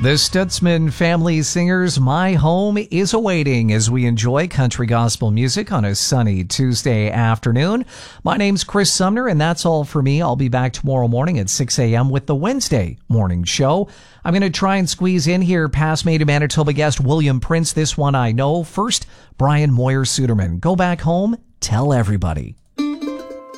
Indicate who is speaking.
Speaker 1: The Stutzman Family Singers' My Home is Awaiting as we enjoy country gospel music on a sunny Tuesday afternoon. My name's Chris Sumner, and that's all for me. I'll be back tomorrow morning at 6 a.m. with the Wednesday morning show. I'm going to try and squeeze in here past Maid of Manitoba guest William Prince. This one I know. First, Brian Moyer Suderman. Go back home, tell everybody.